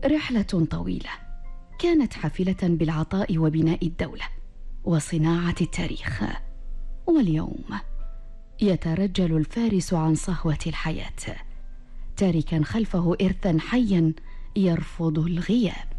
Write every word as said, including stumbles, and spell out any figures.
رحلة طويلة كانت حافلة بالعطاء وبناء الدولة وصناعة التاريخ، واليوم يترجل الفارس عن صهوة الحياة تاركا خلفه إرثا حيا يرفض الغياب.